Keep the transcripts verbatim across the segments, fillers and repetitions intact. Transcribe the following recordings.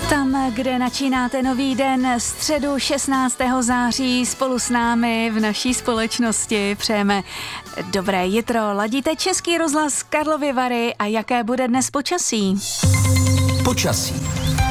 Tam, kde načínáte nový den, středu šestnáctého září, spolu s námi v naší společnosti přejeme dobré jitro. Ladíte Český rozhlas Karlovy Vary a jaké bude dnes počasí? Počasí.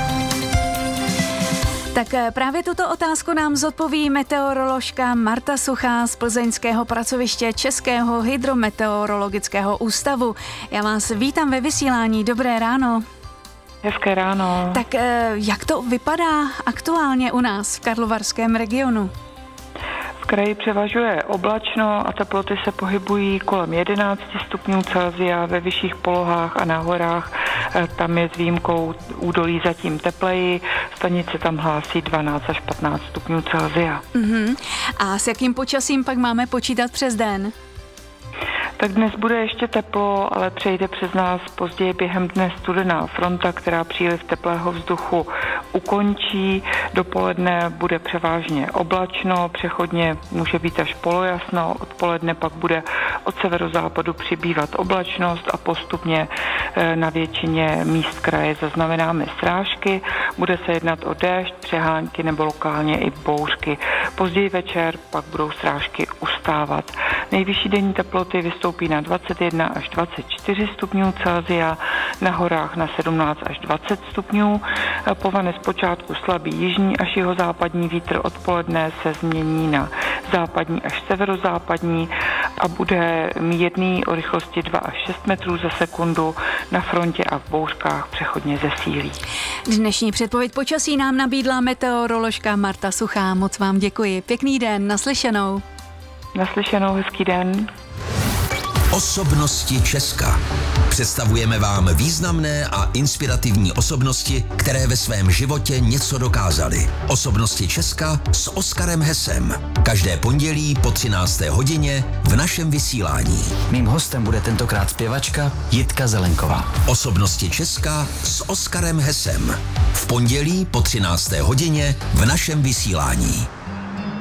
Tak právě tuto otázku nám zodpoví meteoroložka Marta Suchá z plzeňského pracoviště Českého hydrometeorologického ústavu. Já vás vítám ve vysílání. Dobré ráno. Hezké ráno. Tak jak to vypadá aktuálně u nás v karlovarském regionu? V kraji převažuje oblačno a teploty se pohybují kolem jedenáct stupňů Celsia, ve vyšších polohách a na horách. Tam je s výjimkou údolí zatím tepleji, stanice tam hlásí dvanáct až patnáct stupňů Celsia. Uh-huh. A s jakým počasím pak máme počítat přes den? Tak dnes bude ještě teplo, ale přejde přes nás později během dne studená fronta, která příliv teplého vzduchu ukončí. Dopoledne bude převážně oblačno, přechodně může být až polojasno, odpoledne pak bude od severozápadu přibývat oblačnost a postupně na většině míst kraje zaznamenáme srážky. Bude se jednat o déšť, přehánky nebo lokálně i bouřky. Později večer pak budou srážky ustávat. Nejvyšší denní teploty vystoupí na dvacet jedna až dvacet čtyři stupňů Celsia, na horách na sedmnáct až dvacet stupňů. Povane zpočátku slabý jižní až jihozápadní vítr, odpoledne se změní na západní až severozápadní a bude mírný o rychlosti dva až šest metrů za sekundu, na frontě a v bouřkách přechodně zesílí. Dnešní předpověď počasí nám nabídla meteoroložka Marta Suchá. Moc vám děkuji. Pěkný den, naslyšenou. Naslyšenou, hezký den. Osobnosti Česka. Představujeme vám významné a inspirativní osobnosti, které ve svém životě něco dokázaly. Osobnosti Česka s Oskarem Hesem. Každé pondělí po třinácté hodině v našem vysílání. Mým hostem bude tentokrát zpěvačka Jitka Zelenková. Osobnosti Česka s Oskarem Hesem. V pondělí po třinácté hodině v našem vysílání.